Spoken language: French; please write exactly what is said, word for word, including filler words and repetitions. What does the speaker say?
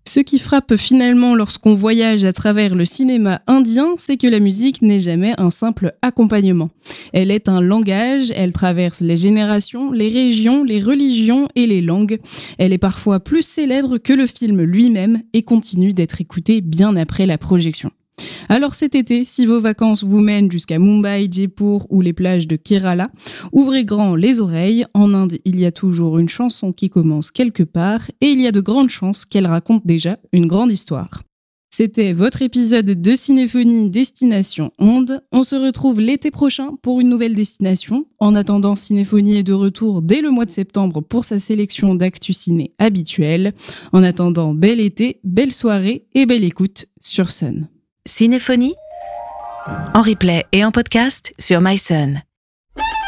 Ce qui frappe finalement lorsqu'on voyage à travers le cinéma indien, c'est que la musique n'est jamais un simple accompagnement. Elle est un langage, elle traverse les générations, les régions, les religions et les langues. Elle est parfois plus célèbre que le film lui-même et continue d'être écoutée bien après la projection. Alors cet été, si vos vacances vous mènent jusqu'à Mumbai, Jaipur ou les plages de Kerala, ouvrez grand les oreilles. En Inde, il y a toujours une chanson qui commence quelque part et il y a de grandes chances qu'elle raconte déjà une grande histoire. C'était votre épisode de Cinéphonie Destination Inde. On se retrouve l'été prochain pour une nouvelle destination. En attendant, Cinéphonie est de retour dès le mois de septembre pour sa sélection d'actu ciné habituelle. En attendant, bel été, belle soirée et belle écoute sur Sun. Cinéphonie en replay et en podcast sur MySun.